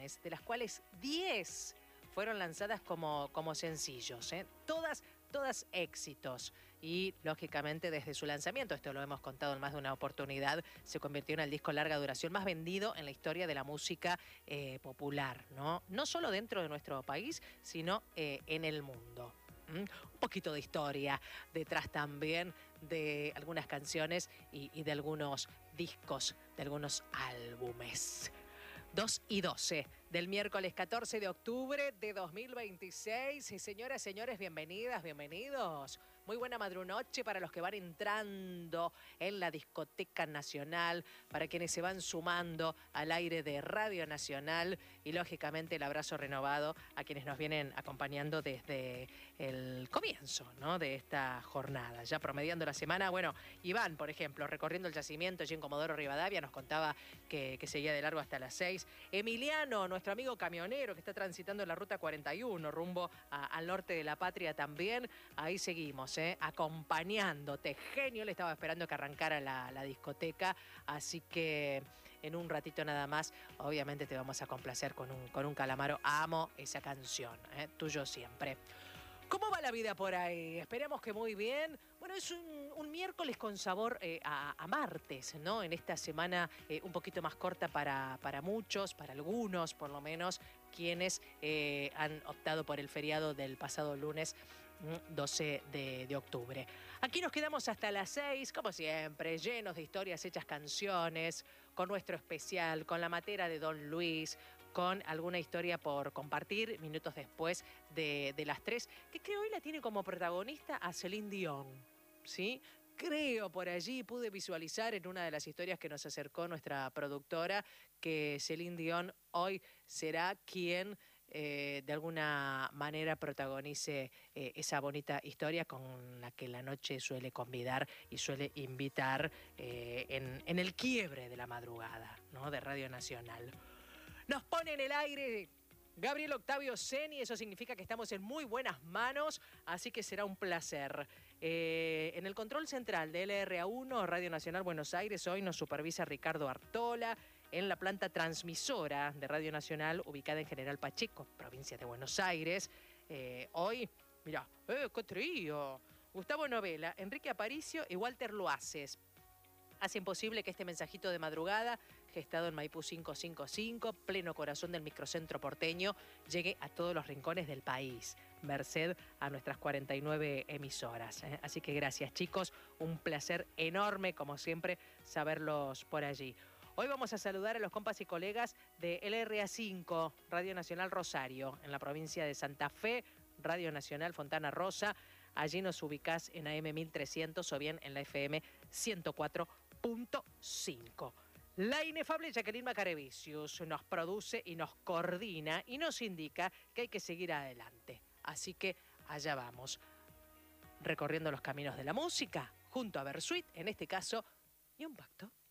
álbumes, de las cuales 10 fueron lanzadas como sencillos, ¿eh? Todas éxitos. Y, lógicamente, desde su lanzamiento, esto lo hemos contado en más de una oportunidad, se convirtió en el disco larga duración más vendido en la historia de la música popular, ¿no? No solo dentro de nuestro país, sino en el mundo. Un poquito de historia detrás también de algunas canciones y de algunos discos, de algunos álbumes. 2:12 del miércoles 14 de octubre de 2026. Y señoras, señores, bienvenidas, bienvenidos. Muy buena madrunoche para los que van entrando en la Discoteca Nacional, para quienes se van sumando al aire de Radio Nacional y, lógicamente, el abrazo renovado a quienes nos vienen acompañando desde el comienzo, ¿no?, de esta jornada. Ya promediando la semana, bueno, Iván, por ejemplo, recorriendo el yacimiento allí en Comodoro Rivadavia, nos contaba que seguía de largo hasta las 6. Emiliano, nuestro amigo camionero que está transitando la ruta 41 rumbo al norte de la patria también, ahí seguimos, acompañándote. Genio, le estaba esperando que arrancara la discoteca, así que en un ratito nada más, obviamente te vamos a complacer con un Calamaro. Amo esa canción, tuyo siempre. ¿Cómo va la vida por ahí? Esperemos que muy bien. Bueno, es un miércoles con sabor a martes, ¿no? En esta semana un poquito más corta para muchos, para algunos por lo menos, quienes han optado por el feriado del pasado lunes 12 de octubre. Aquí nos quedamos hasta las 6, como siempre, llenos de historias hechas canciones, con nuestro especial, con la matera de Don Luis, con alguna historia por compartir minutos después de las 3, que creo hoy la tiene como protagonista a Celine Dion, ¿sí? Creo por allí pude visualizar en una de las historias que nos acercó nuestra productora que Celine Dion hoy será quien de alguna manera protagonice esa bonita historia con la que la noche suele convidar y suele invitar en el quiebre de la madrugada, ¿no?, de Radio Nacional. Nos pone en el aire Gabriel Octavio Ceni, eso significa que estamos en muy buenas manos, así que será un placer. En el control central de LRA1, Radio Nacional Buenos Aires, hoy nos supervisa Ricardo Artola, en la planta transmisora de Radio Nacional, ubicada en General Pacheco, provincia de Buenos Aires. Hoy, mirá, qué trío. Gustavo Novela, Enrique Aparicio y Walter Loaces hacen posible que este mensajito de madrugada, gestado en Maipú 555, pleno corazón del microcentro porteño, llegue a todos los rincones del país, merced a nuestras 49 emisoras. Así que gracias, chicos, un placer enorme, como siempre, saberlos por allí. Hoy vamos a saludar a los compas y colegas de LRA5, Radio Nacional Rosario, en la provincia de Santa Fe, Radio Nacional Fontana Rosa. Allí nos ubicás en AM 1300 o bien en la FM 104.5. La inefable Jacqueline Macarevicius nos produce y nos coordina y nos indica que hay que seguir adelante. Así que allá vamos, recorriendo los caminos de la música, junto a Versuit, en este caso, y un pacto.